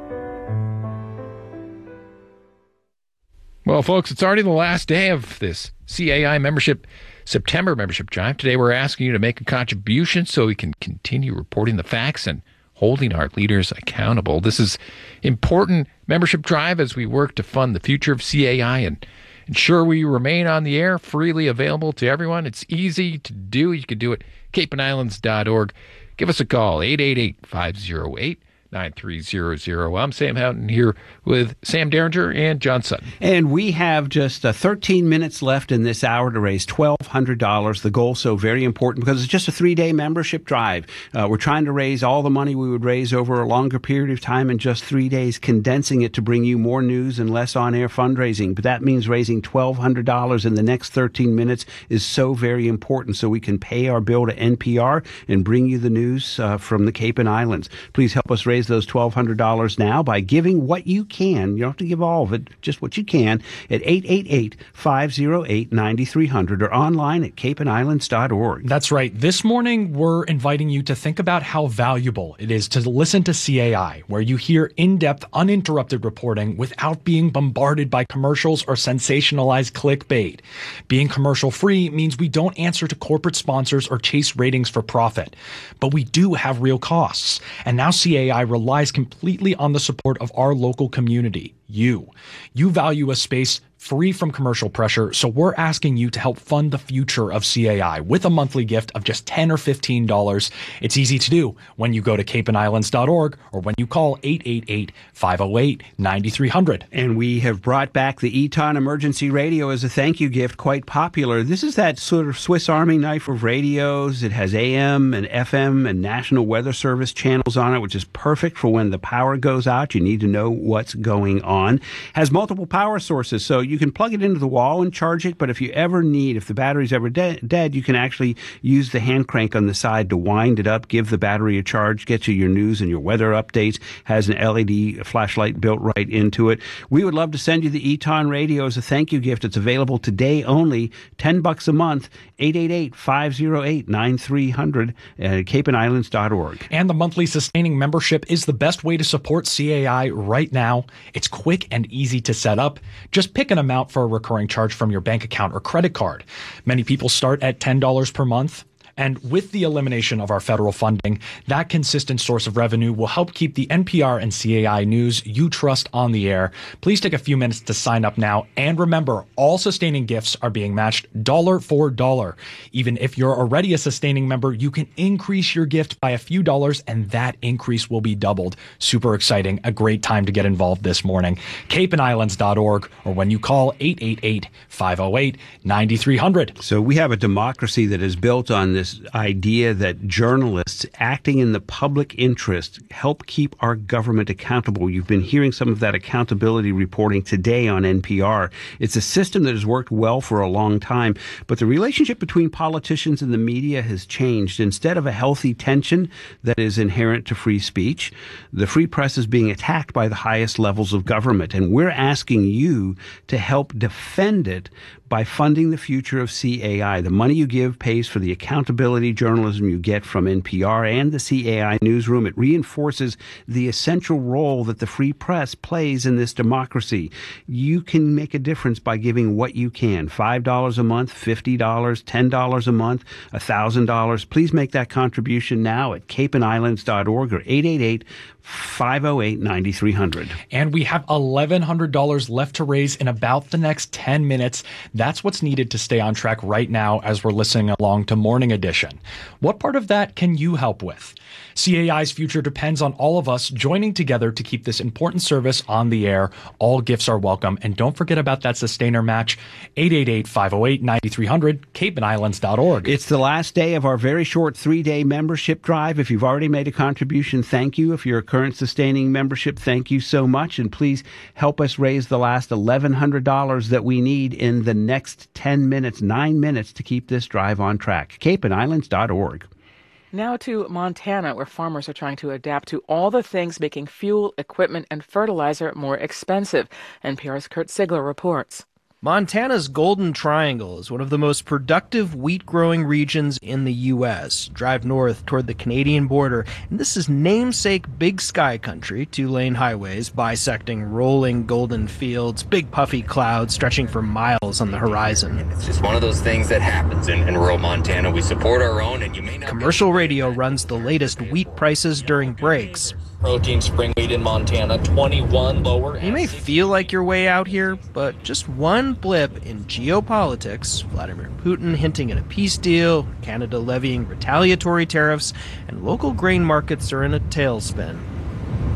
Well, folks, it's already the last day of this CAI September membership drive. Today, we're asking you to make a contribution so we can continue reporting the facts and holding our leaders accountable. This is important membership drive as we work to fund the future of CAI and ensure we remain on the air, freely available to everyone. It's easy to do. You can do it at capeandislands.org. Give us a call, 888-508-9494. 9300. I'm Sam Houghton here with Sam Derringer and John Sutton. And we have just 13 minutes left in this hour to raise $1,200. The goal so very important because it's just a 3-day membership drive. We're trying to raise all the money we would raise over a longer period of time in just 3 days, condensing it to bring you more news and less on-air fundraising. But that means raising $1,200 in the next 13 minutes is so very important so we can pay our bill to NPR and bring you the news from the Cape and Islands. Please help us raise those $1,200 now by giving what you can. You don't have to give all of it, just what you can at 888-508-9300 or online at capeandislands.org. That's right. This morning, we're inviting you to think about how valuable it is to listen to CAI, where you hear in-depth, uninterrupted reporting without being bombarded by commercials or sensationalized clickbait. Being commercial-free means we don't answer to corporate sponsors or chase ratings for profit. But we do have real costs. And now CAI relies completely on the support of our local community, you. You value a space free from commercial pressure, so we're asking you to help fund the future of CAI with a monthly gift of just $10 or $15. It's easy to do when you go to capeandislands.org or when you call 888-508-9300. And we have brought back the Eton Emergency Radio as a thank you gift, quite popular. This is that sort of Swiss Army knife of radios. It has AM and FM and National Weather Service channels on it, which is perfect for when the power goes out. You need to know what's going on. Has multiple power sources, so you can plug it into the wall and charge it, but if the battery's ever dead, you can actually use the hand crank on the side to wind it up, give the battery a charge, get you your news and your weather updates, has an LED flashlight built right into it. We would love to send you the Eton Radio as a thank you gift. It's available today only, $10 a month, 888-508-9300 at capeandislands.org. And the monthly sustaining membership is the best way to support CAI right now. It's quick and easy to set up. Just pick an amount for a recurring charge from your bank account or credit card. Many people start at $10 per month. And with the elimination of our federal funding, that consistent source of revenue will help keep the NPR and CAI news you trust on the air. Please take a few minutes to sign up now. And remember, all sustaining gifts are being matched dollar for dollar. Even if you're already a sustaining member, you can increase your gift by a few dollars, and that increase will be doubled. Super exciting. A great time to get involved this morning. capeandislands.org or when you call 888-508-9300. So we have a democracy that is built on this idea that journalists acting in the public interest help keep our government accountable. You've been hearing some of that accountability reporting today on NPR. It's a system that has worked well for a long time, but the relationship between politicians and the media has changed. Instead of a healthy tension that is inherent to free speech, the free press is being attacked by the highest levels of government, and we're asking you to help defend it by funding the future of CAI. The money you give pays for the accountability journalism you get from NPR and the CAI newsroom. It reinforces the essential role that the free press plays in this democracy. You can make a difference by giving what you can. $5 a month, $50, $10 a month, $1,000. Please make that contribution now at capeandislands.org or 888-508-9300. And we have $1,100 left to raise in about the next 10 minutes. That's what's needed to stay on track right now as we're listening along to Morning Edition. What part of that can you help with? CAI's future depends on all of us joining together to keep this important service on the air. All gifts are welcome. And don't forget about that sustainer match, 888-508-9300, capeandislands.org. It's the last day of our very short 3-day membership drive. If you've already made a contribution, thank you. If you're a current sustaining membership, thank you so much. And please help us raise the last $1,100 that we need in the next 10 minutes, 9 minutes to keep this drive on track. capeandislands.org. Now to Montana, where farmers are trying to adapt to all the things making fuel, equipment, and fertilizer more expensive. NPR's Kurt Sigler reports. Montana's Golden Triangle is one of the most productive wheat-growing regions in the U.S. Drive north toward the Canadian border, and this is namesake Big Sky Country, 2-lane highways bisecting rolling golden fields, big puffy clouds stretching for miles on the horizon. It's just one of those things that happens in rural Montana. We support our own, and you may not... Commercial radio runs the latest wheat prices during breaks. Protein spring wheat in Montana, 21 lower. You may feel like you're way out here, but just one blip in geopolitics, Vladimir Putin hinting at a peace deal, Canada levying retaliatory tariffs, and local grain markets are in a tailspin.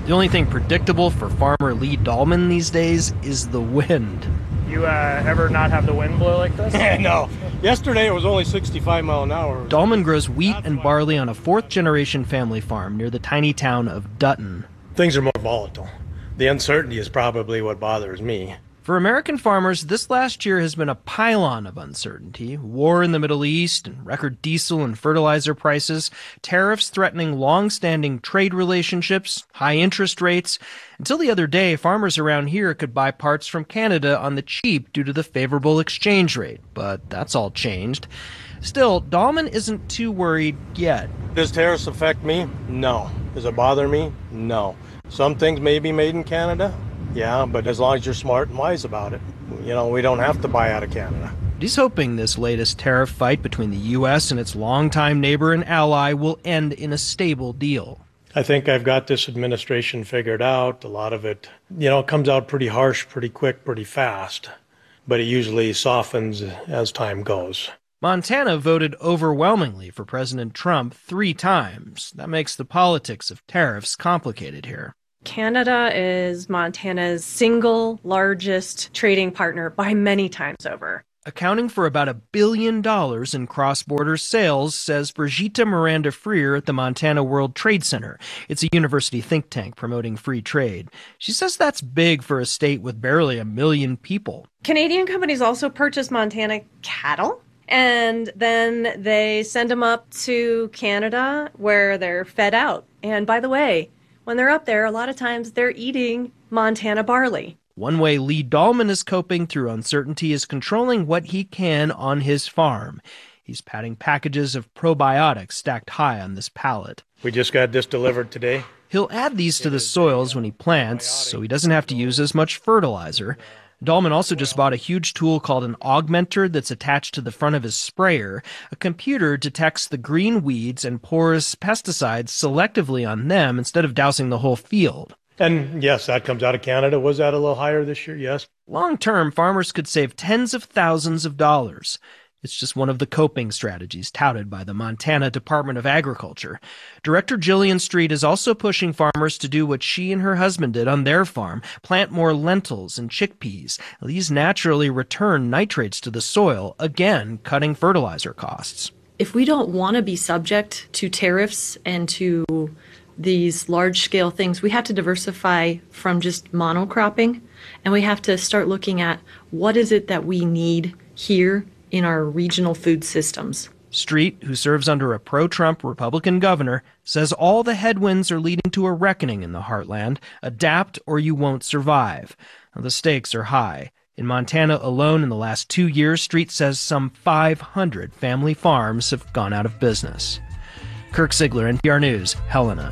The only thing predictable for farmer Lee Dahlman these days is the wind. You ever not have the wind blow like this? No. Yesterday it was only 65 mile an hour. Dahlman grows wheat and barley on a fourth-generation family farm near the tiny town of Dutton. Things are more volatile. The uncertainty is probably what bothers me. For American farmers, this last year has been a pylon of uncertainty. War in the Middle East, and record diesel and fertilizer prices, tariffs threatening long-standing trade relationships, high interest rates. Until the other day, farmers around here could buy parts from Canada on the cheap due to the favorable exchange rate. But that's all changed. Still, Dahlman isn't too worried yet. Does tariffs affect me? No. Does it bother me? No. Some things may be made in Canada. Yeah, but as long as you're smart and wise about it. You know, we don't have to buy out of Canada. He's hoping this latest tariff fight between the U.S. and its longtime neighbor and ally will end in a stable deal. I think I've got this administration figured out. A lot of it, comes out pretty harsh, pretty quick, pretty fast. But it usually softens as time goes. Montana voted overwhelmingly for President Trump 3 times. That makes the politics of tariffs complicated here. Canada is Montana's single largest trading partner by many times over. Accounting for about $1 billion in cross-border sales, says Brigitte Miranda-Freer at the Montana World Trade Center. It's a university think tank promoting free trade. She says that's big for a state with barely 1 million people. Canadian companies also purchase Montana cattle, and then they send them up to Canada where they're fed out. And by the way, when they're up there, a lot of times they're eating Montana barley. One way Lee Dahlman is coping through uncertainty is controlling what he can on his farm. He's patting packages of probiotics stacked high on this pallet. We just got this delivered today. He'll add these to the soils when he plants, so he doesn't have to use as much fertilizer. Dahlman also just bought a huge tool called an augmenter that's attached to the front of his sprayer. A computer detects the green weeds and pours pesticides selectively on them instead of dousing the whole field. And yes, that comes out of Canada. Was that a little higher this year? Yes. Long-term, farmers could save tens of thousands of dollars. It's just one of the coping strategies touted by the Montana Department of Agriculture. Director Jillian Street is also pushing farmers to do what she and her husband did on their farm, plant more lentils and chickpeas. These naturally return nitrates to the soil, again cutting fertilizer costs. If we don't want to be subject to tariffs and to these large-scale things, we have to diversify from just monocropping, and we have to start looking at what is it that we need here in our regional food systems. Street, who serves under a pro-Trump Republican governor, says all the headwinds are leading to a reckoning in the heartland. Adapt or you won't survive. Now, the stakes are high. In Montana alone in the last 2 years, Street says some 500 family farms have gone out of business. Kirk Ziegler, NPR News, Helena.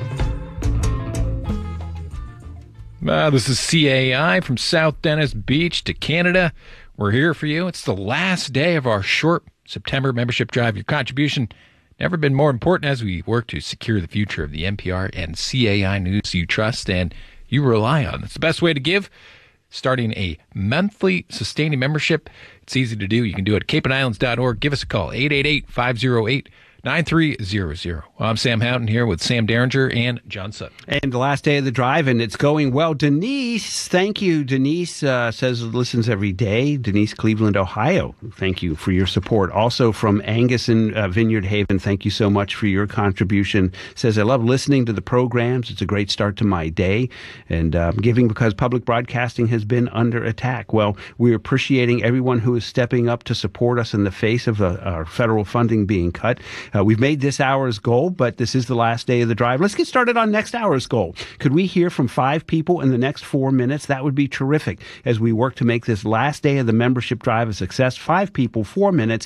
This is CAI from South Dennis Beach to Canada. We're here for you. It's the last day of our short September membership drive. Your contribution never been more important as we work to secure the future of the NPR and CAI news you trust and you rely on. It's the best way to give. Starting a monthly sustaining membership. It's easy to do. You can do it at capeandislands.org. Give us a call, 888-508-9300. I'm Sam Houghton here with Sam Derringer and John Sutton. And the last day of the drive, and it's going well. Denise, thank you. Denise says listens every day. Denise, Cleveland, Ohio. Thank you for your support. Also from Angus in Vineyard Haven, thank you so much for your contribution. Says, I love listening to the programs. It's a great start to my day. And giving because public broadcasting has been under attack. Well, we're appreciating everyone who is stepping up to support us in the face of our federal funding being cut. We've made this hour's goal, but this is the last day of the drive. Let's get started on next hour's goal. Could we hear from 5 people in the next 4 minutes? That would be terrific as we work to make this last day of the membership drive a success. 5 people, 4 minutes,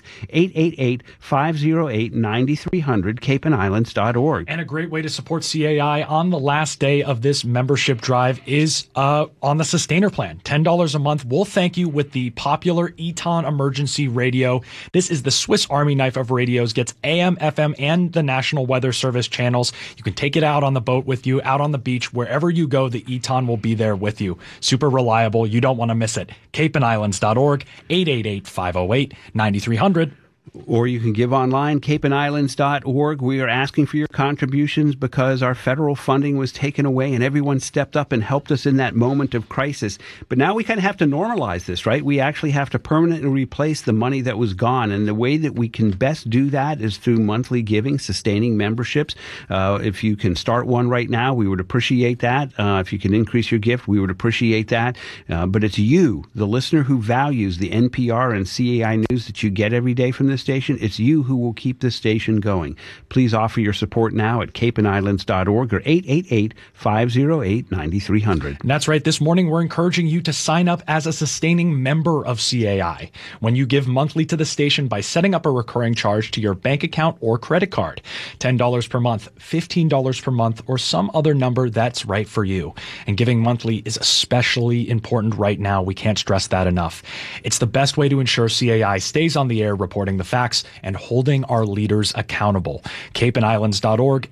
888-508-9300, capeandislands.org. And a great way to support CAI on the last day of this membership drive is on the Sustainer Plan. $10 a month. We'll thank you with the popular Eton Emergency Radio. This is the Swiss Army knife of radios. Gets AM, FM, and the National Weather Service channels. You can take it out on the boat with you, out on the beach, wherever you go, the Eton will be there with you. Super reliable. You don't want to miss it. capeandislands.org, 888-508-9300. Or you can give online, capeandislands.org. We are asking for your contributions because our federal funding was taken away and everyone stepped up and helped us in that moment of crisis. But now we kind of have to normalize this, right? We actually have to permanently replace the money that was gone. And the way that we can best do that is through monthly giving, sustaining memberships. If you can start one right now, we would appreciate that. If you can increase your gift, we would appreciate that. But it's you, the listener who values the NPR and CAI news that you get every day from this station. It's you who will keep this station going. Please offer your support now at capeandislands.org or 888-508-9300. That's right. This morning, we're encouraging you to sign up as a sustaining member of CAI. When you give monthly to the station by setting up a recurring charge to your bank account or credit card, $10 per month, $15 per month, or some other number that's right for you. And giving monthly is especially important right now. We can't stress that enough. It's the best way to ensure CAI stays on the air reporting the facts and holding our leaders accountable. capeandislands.org,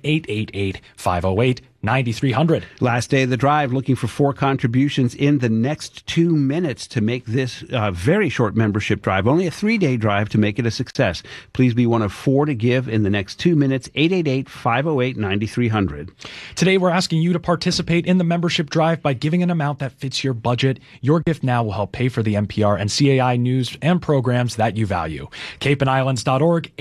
888-508-9300. Last day of the drive, looking for 4 contributions in the next 2 minutes to make this very short membership drive. Only a 3-day drive to make it a success. Please be one of 4 to give in the next 2 minutes. 888-508-9300. Today, we're asking you to participate in the membership drive by giving an amount that fits your budget. Your gift now will help pay for the NPR and CAI news and programs that you value. capeandislands.org,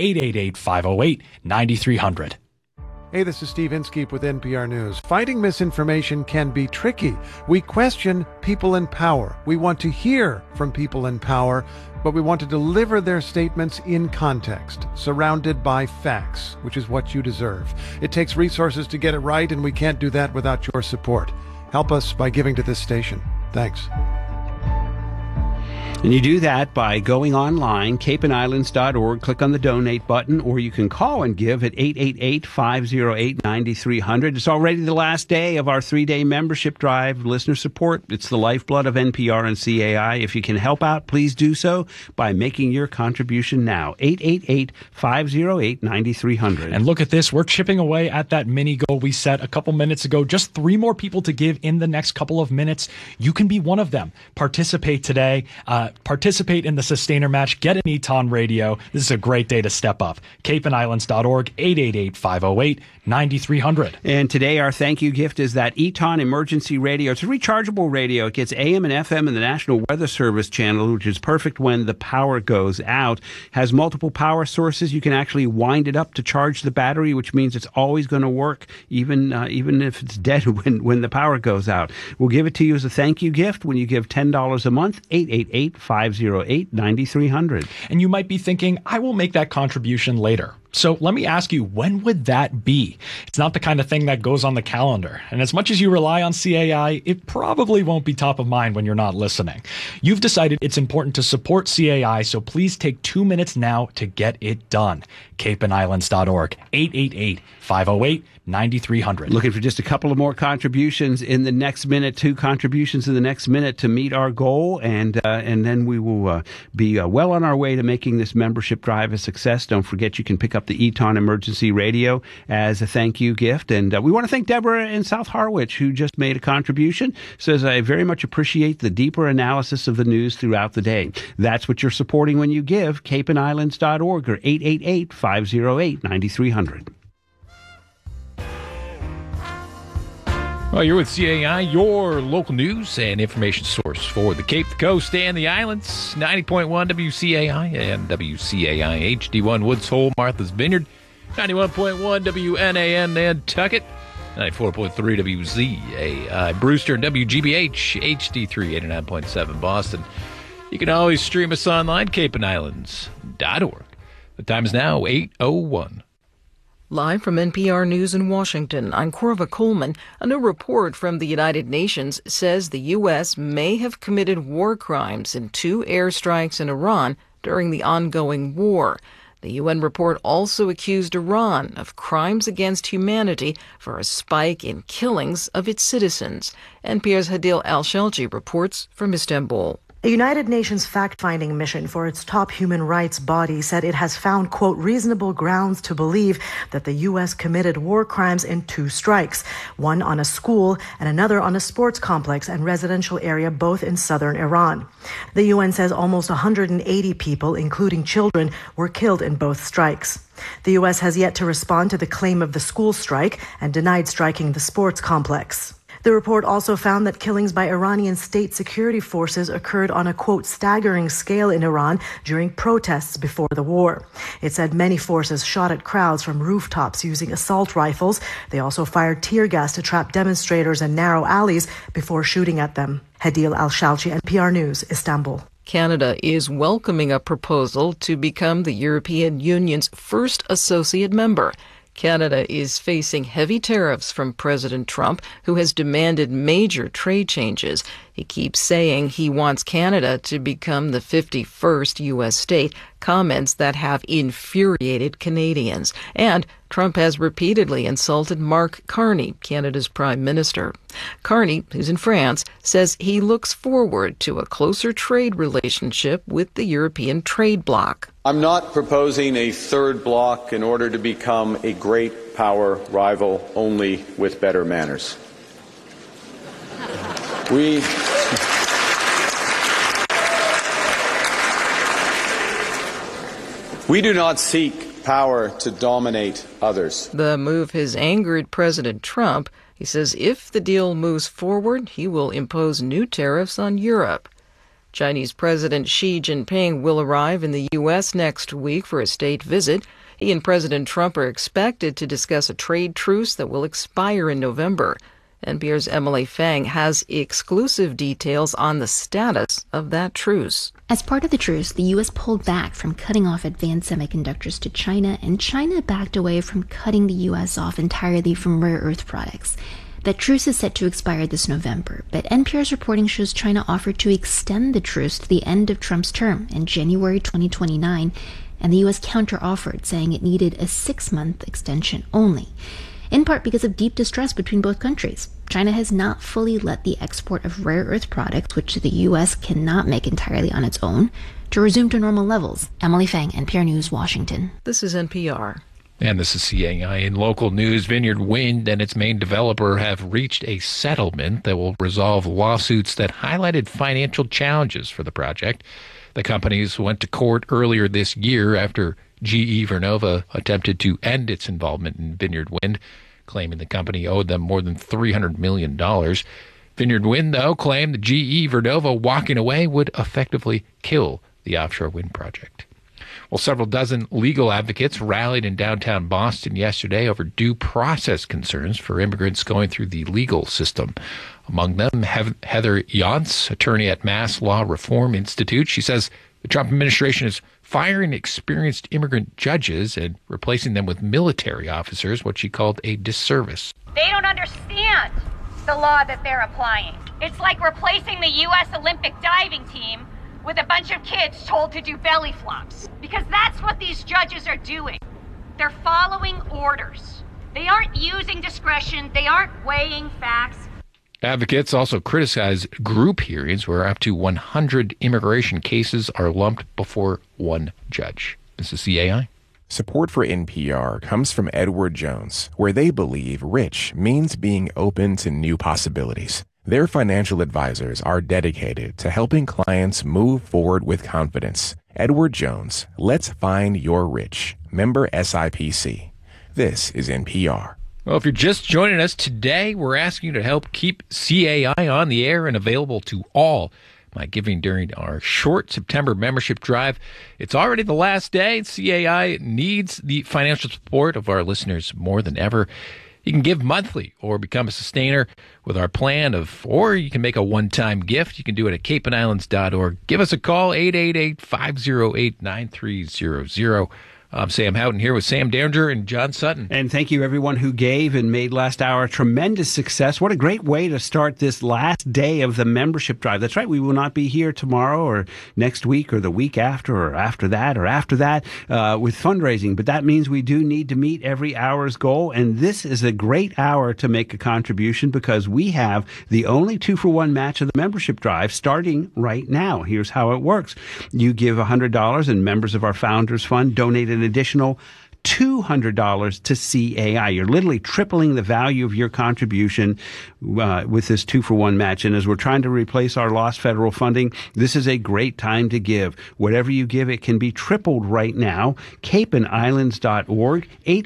888-508-9300. Hey, this is Steve Inskeep with NPR News. Fighting misinformation can be tricky. We question people in power. We want to hear from people in power, but we want to deliver their statements in context, surrounded by facts, which is what you deserve. It takes resources to get it right, and we can't do that without your support. Help us by giving to this station. Thanks. And you do that by going online, capeandislands.org, click on the donate button, or you can call and give at 888-508-9300. It's already the last day of our 3-day membership drive. Listener support, it's the lifeblood of NPR and CAI. If you can help out, please do so by making your contribution now. 888-508-9300. And look at this. We're chipping away at that mini goal we set a couple minutes ago. Just 3 more people to give in the next couple of minutes. You can be one of them. Participate today. Participate in the Sustainer Match. Get an Eton radio. This is a great day to step up. capeandislands.org, 888-508-9300. And today our thank you gift is that Eton Emergency Radio. It's a rechargeable radio. It gets AM and FM and the National Weather Service channel, which is perfect when the power goes out. Has multiple power sources. You can actually wind it up to charge the battery, which means it's always going to work, even if it's dead when the power goes out. We'll give it to you as a thank you gift when you give $10 a month, 888-508-9300. And you might be thinking, I will make that contribution later. So let me ask you, when would that be? It's not the kind of thing that goes on the calendar. And as much as you rely on CAI, it probably won't be top of mind when you're not listening. You've decided it's important to support CAI, so please take 2 minutes now to get it done. capeandislands.org, 888-508-9300. Looking for just a couple of more contributions in the next minute, 2 contributions in the next minute to meet our goal, and then we will be well on our way to making this membership drive a success. Don't forget you can pick up the Eton Emergency Radio as a thank you gift. And we want to thank Deborah in South Harwich, who just made a contribution. Says, I very much appreciate the deeper analysis of the news throughout the day. That's what you're supporting when you give. capeandislands.org or 888-508-9300. Well, you're with CAI, your local news and information source for the Cape, the Coast, and the Islands. 90.1 WCAI and WCAI HD1 Woods Hole, Martha's Vineyard. 91.1 WNAN Nantucket. 94.3 WZAI Brewster and WGBH HD3 89.7 Boston. You can always stream us online, capeandislands.org. The time is now 8:01. Live from NPR News in Washington, I'm Corva Coleman. A new report from the United Nations says the U.S. may have committed war crimes in 2 airstrikes in Iran during the ongoing war. The UN report also accused Iran of crimes against humanity for a spike in killings of its citizens. NPR's Hadil Al-Shelji reports from Istanbul. A United Nations fact-finding mission for its top human rights body said it has found, quote, reasonable grounds to believe that the U.S. committed war crimes in 2 strikes, one on a school and another on a sports complex and residential area, both in southern Iran. The UN says almost 180 people, including children, were killed in both strikes. The U.S. has yet to respond to the claim of the school strike and denied striking the sports complex. The report also found that killings by Iranian state security forces occurred on a, quote, staggering scale in Iran during protests before the war. It said many forces shot at crowds from rooftops using assault rifles. They also fired tear gas to trap demonstrators in narrow alleys before shooting at them. Hadil Al-Shalchi, NPR News, Istanbul. Canada is welcoming a proposal to become the European Union's first associate member. Canada is facing heavy tariffs from President Trump, who has demanded major trade changes. He keeps saying he wants Canada to become the 51st U.S. state, comments that have infuriated Canadians. And Trump has repeatedly insulted Mark Carney, Canada's prime minister. Carney, who's in France, says he looks forward to a closer trade relationship with the European trade bloc. I'm not proposing a third bloc in order to become a great power rival only with better manners. We do not seek power to dominate others. The move has angered President Trump. He says if the deal moves forward, he will impose new tariffs on Europe. Chinese President Xi Jinping will arrive in the U.S. next week for a state visit. He and President Trump are expected to discuss a trade truce that will expire in November. NPR's Emily Fang has exclusive details on the status of that truce. As part of the truce, the U.S. pulled back from cutting off advanced semiconductors to China, and China backed away from cutting the U.S. off entirely from rare earth products. That truce is set to expire this November, but NPR's reporting shows China offered to extend the truce to the end of Trump's term in January 2029, and the U.S. counter-offered, saying it needed a 6-month extension only, in part because of deep distrust between both countries. China has not fully let the export of rare earth products, which the U.S. cannot make entirely on its own, to resume to normal levels. Emily Fang, NPR News, Washington. This is NPR. And this is CAI. In local news, Vineyard Wind and its main developer have reached a settlement that will resolve lawsuits that highlighted financial challenges for the project. The companies went to court earlier this year after GE Vernova attempted to end its involvement in Vineyard Wind, claiming the company owed them more than $300 million. Vineyard Wind, though, claimed that GE Vernova walking away would effectively kill the offshore wind project. Well, several dozen legal advocates rallied in downtown Boston yesterday over due process concerns for immigrants going through the legal system. Among them, Heather Yonts, attorney at Mass Law Reform Institute. She says the Trump administration is firing experienced immigrant judges and replacing them with military officers, what she called a disservice. They don't understand the law that they're applying. It's like replacing the U.S. Olympic diving team with a bunch of kids told to do belly flops. Because that's what these judges are doing. They're following orders. They aren't using discretion. They aren't weighing facts. Advocates also criticize group hearings where up to 100 immigration cases are lumped before one judge. This is CAI. Support for NPR comes from Edward Jones, where they believe rich means being open to new possibilities. Their financial advisors are dedicated to helping clients move forward with confidence. Edward Jones, let's find your rich. Member SIPC. This is NPR. Well, if you're just joining us today, we're asking you to help keep CAI on the air and available to all by giving during our short September membership drive. It's already the last day. CAI needs the financial support of our listeners more than ever. You can give monthly or become a sustainer with our plan or you can make a one-time gift. You can do it at capeandislands.org. Give us a call, 888-508-9300. I'm Sam Houghton here with Sam Derringer and John Sutton. And thank you, everyone who gave and made last hour a tremendous success. What a great way to start this last day of the membership drive. That's right. We will not be here tomorrow or next week or the week after or after that with fundraising. But that means we do need to meet every hour's goal. And this is a great hour to make a contribution because we have the only 2-for-1 match of the membership drive starting right now. Here's how it works. You give $100 and members of our Founders Fund donate an additional $200 to CAI. You're literally tripling the value of your contribution with this 2-for-1 match. And as we're trying to replace our lost federal funding, this is a great time to give. Whatever you give, it can be tripled right now. CapeandIslands.org,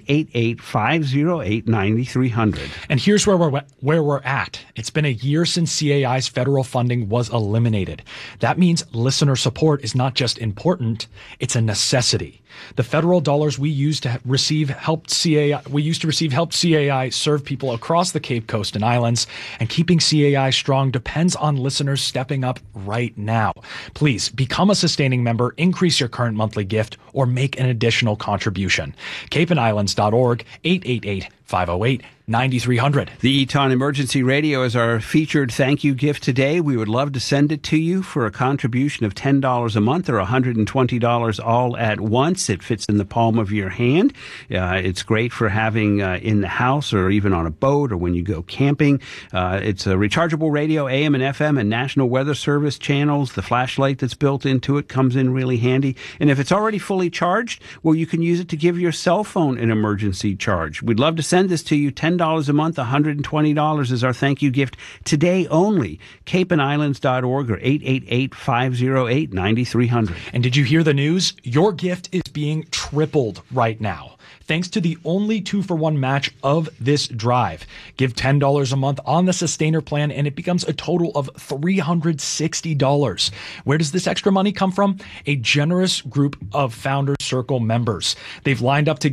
888-508-9300. And here's where we're at. It's been a year since CAI's federal funding was eliminated. That means listener support is not just important, it's a necessity. The federal dollars we used to receive helped CAI serve people across the Cape Coast and Islands, and keeping CAI strong depends on listeners stepping up right now. Please become a sustaining member, increase your current monthly gift, or make an additional contribution. CapeandIslands.org, 888-508-9300. The Eton Emergency Radio is our featured thank you gift today. We would love to send it to you for a contribution of $10 a month or $120 all at once. It fits in the palm of your hand. It's great for having in the house or even on a boat or when you go camping. It's a rechargeable radio, AM and FM, and National Weather Service channels. The flashlight that's built into it comes in really handy. And if it's already fully charged, well, you can use it to give your cell phone an emergency charge. We'd love to send this to you. $10 a month, $120 is our thank you gift today only. CapeandIslands.org or 888-508-9300. And did you hear the news? Your gift is being tripled right now, thanks to the only 2-for-1 match of this drive. Give $10 a month on the Sustainer plan, and it becomes a total of $360. Where does this extra money come from? A generous group of Founders Circle members. They've lined up to